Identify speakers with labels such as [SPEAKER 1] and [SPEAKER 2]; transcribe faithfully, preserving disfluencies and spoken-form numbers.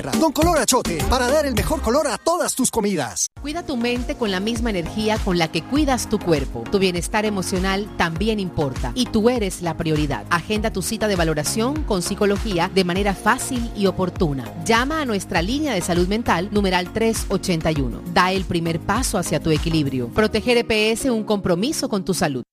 [SPEAKER 1] Con Color Achote, para dar el mejor color a todas tus comidas.
[SPEAKER 2] Cuida tu mente con la misma energía con la que cuidas tu cuerpo. Tu bienestar emocional también importa y tú eres la prioridad. Agenda tu cita de valoración con psicología de manera fácil y oportuna. Llama a nuestra línea de salud mental numeral tres ochenta y uno. Da el primer paso hacia tu equilibrio. Proteger E P S, un compromiso con tu salud.